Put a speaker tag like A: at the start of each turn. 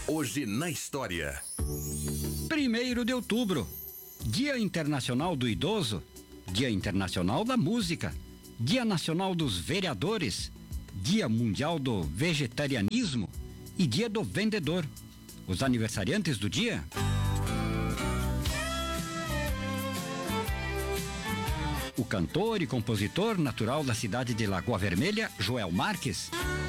A: Hoje na história.
B: 1º de outubro, Dia Internacional do Idoso, Dia Internacional da Música, Dia Nacional dos Vereadores, Dia Mundial do Vegetarianismo e Dia do Vendedor. Os aniversariantes do dia: o cantor e compositor natural da cidade de Lagoa Vermelha, Joel Marques.